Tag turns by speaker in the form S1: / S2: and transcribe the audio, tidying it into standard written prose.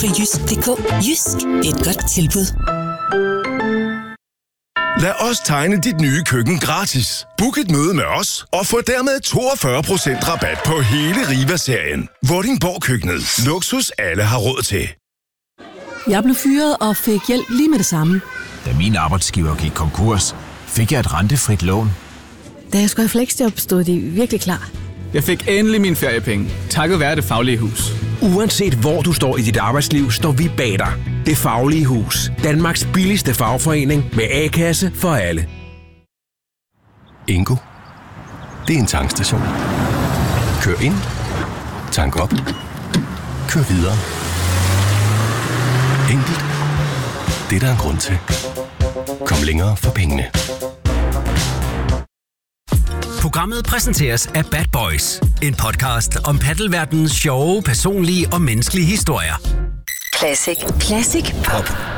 S1: på jysk.dk. Jysk, et godt tilbud.
S2: Lad os tegne dit nye køkken gratis. Book et møde med os og få dermed 42% rabat på hele Riva-serien. Vordingborg Køkkenet. Luksus alle har råd til.
S3: Jeg blev fyret og fik hjælp lige med det samme.
S4: Da min arbejdsgiver gik konkurs, fik jeg et rentefrit lån.
S3: Da jeg skulle i fleksjob, stod de virkelig klar.
S5: Jeg fik endelig mine feriepenge, takket være Det Faglige Hus.
S6: Uanset hvor du står i dit arbejdsliv, står vi bag dig. Det Faglige Hus. Danmarks billigste fagforening med A-kasse for alle.
S7: Ingo. Det er en tankstation. Kør ind. Tank op. Kør videre. Enkelt. Det er der en grund til. Kom længere for pengene.
S8: Programmet præsenteres af Bad Boys. En podcast om paddelverdenens sjove, personlige og menneskelige historier.
S1: Classic. Classic Pop.